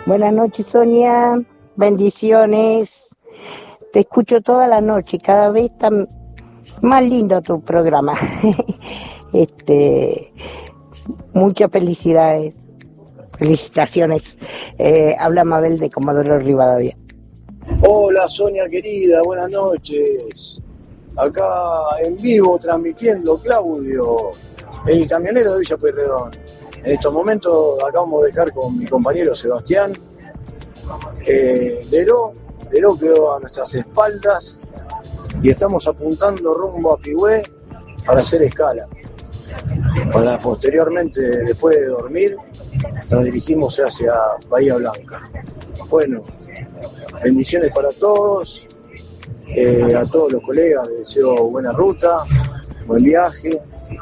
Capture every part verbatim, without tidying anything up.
Buenas noches, Sonia. Bendiciones. Te escucho toda la noche. Cada vez está más lindo tu programa. este, muchas felicidades. Felicitaciones. Eh, habla Mabel de Comodoro Rivadavia. Hola, Sonia querida. Buenas noches. Acá en vivo transmitiendo Claudio, el camionero de Villa Pueyrredón. En estos momentos acabamos de dejar con mi compañero Sebastián. Eh, Leró, Leró quedó a nuestras espaldas y estamos apuntando rumbo a Pigüé para hacer escala. Para posteriormente, después de dormir, nos dirigimos hacia Bahía Blanca. Bueno, bendiciones para todos, eh, a todos los colegas les deseo buena ruta, buen viaje,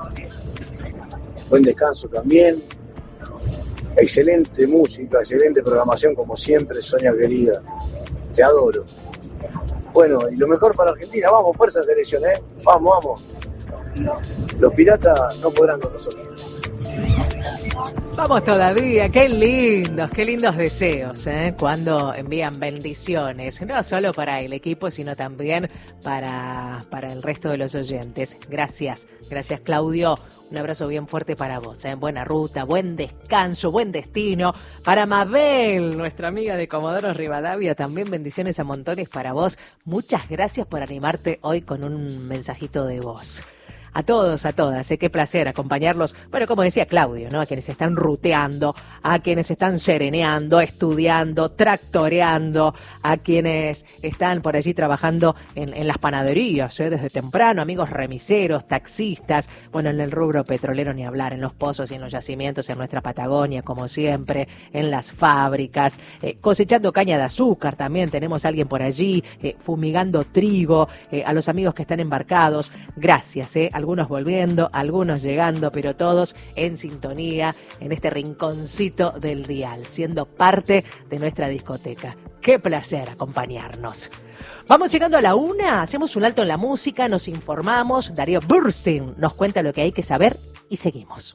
buen descanso también. Excelente música, excelente programación como siempre, Sonia querida. Te adoro. Bueno, y lo mejor para Argentina. Vamos, fuerza selección, ¿eh? Vamos, vamos. Los piratas no podrán con nosotros. Vamos todavía, qué lindos, qué lindos deseos, ¿eh? Cuando envían bendiciones, no solo para el equipo, sino también para, para el resto de los oyentes. Gracias, gracias Claudio, un abrazo bien fuerte para vos, ¿eh? Buena ruta, buen descanso, buen destino. Para Mabel, nuestra amiga de Comodoro Rivadavia, también bendiciones a montones para vos. Muchas gracias por animarte hoy con un mensajito de voz. A todos, a todas, ¿eh? Qué placer acompañarlos, bueno, como decía Claudio, ¿no? A quienes están ruteando, a quienes están sereneando, estudiando, tractoreando, a quienes están por allí trabajando en, en las panaderías, ¿eh? Desde temprano, amigos remiseros, taxistas, bueno, en el rubro petrolero ni hablar, en los pozos y en los yacimientos en nuestra Patagonia, como siempre, en las fábricas, eh, cosechando caña de azúcar también, tenemos a alguien por allí, eh, fumigando trigo, eh, a los amigos que están embarcados, gracias, ¿eh? Algunos volviendo, algunos llegando, pero todos en sintonía en este rinconcito del dial, siendo parte de nuestra discoteca. Qué placer acompañarnos. Vamos llegando a la una, hacemos un alto en la música, nos informamos, Darío Burstein nos cuenta lo que hay que saber y seguimos.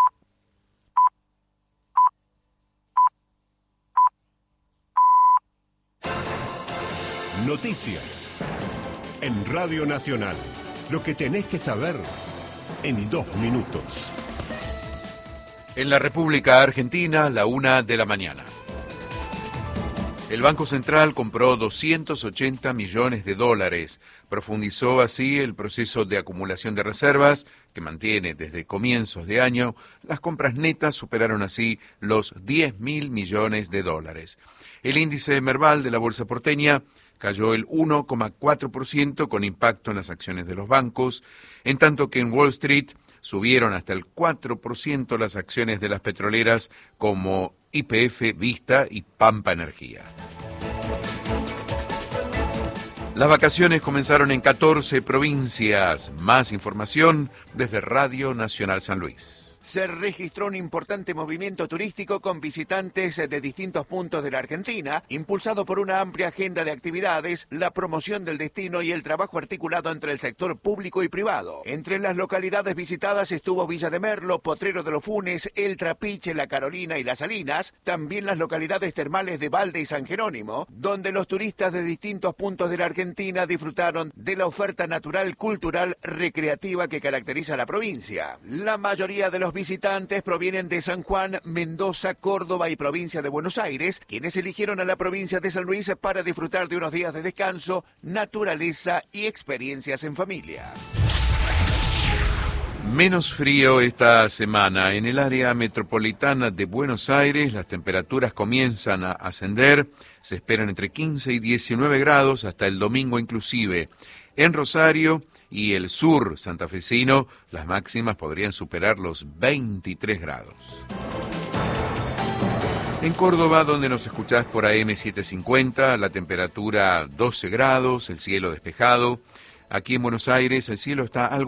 Noticias en Radio Nacional. Lo que tenés que saber en dos minutos. En la República Argentina, la una de la mañana. El Banco Central compró doscientos ochenta millones de dólares. Profundizó así el proceso de acumulación de reservas, que mantiene desde comienzos de año. Las compras netas superaron así los diez mil millones de dólares. El índice Merval de la Bolsa porteña cayó el uno coma cuatro por ciento con impacto en las acciones de los bancos, en tanto que en Wall Street subieron hasta el cuatro por ciento las acciones de las petroleras como Y P F, Vista y Pampa Energía. Las vacaciones comenzaron en catorce provincias. Más información desde Radio Nacional San Luis. Se registró un importante movimiento turístico con visitantes de distintos puntos de la Argentina, impulsado por una amplia agenda de actividades, la promoción del destino y el trabajo articulado entre el sector público y privado. Entre las localidades visitadas estuvo Villa de Merlo, Potrero de los Funes, El Trapiche, La Carolina y Las Salinas, también las localidades termales de Valde y San Jerónimo, donde los turistas de distintos puntos de la Argentina disfrutaron de la oferta natural, cultural, recreativa que caracteriza a la provincia. La mayoría de los visitantes provienen de San Juan, Mendoza, Córdoba y provincia de Buenos Aires, quienes eligieron a la provincia de San Luis para disfrutar de unos días de descanso, naturaleza y experiencias en familia. Menos frío esta semana. En el área metropolitana de Buenos Aires las temperaturas comienzan a ascender, se esperan entre quince y diecinueve grados hasta el domingo inclusive. En Rosario y el sur santafesino, las máximas podrían superar los veintitrés grados. En Córdoba, donde nos escuchás por A M setecientos cincuenta, la temperatura doce grados, el cielo despejado. Aquí en Buenos Aires el cielo está algo